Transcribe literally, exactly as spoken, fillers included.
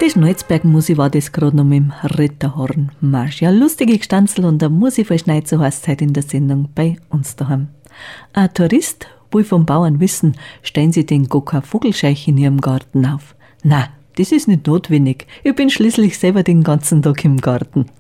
bei Schnalzberg-Musi war das gerade noch mit dem Ritterhorn-Marsch. Ja, lustige Gestanzel und der Musi verschneit, so heißt es heute in der Sendung bei uns daheim. Ein Tourist will vom Bauern wissen, stellen sie den Gokka Vogelscheich in ihrem Garten auf? Na, das ist nicht notwendig. Ich bin schließlich selber den ganzen Tag im Garten.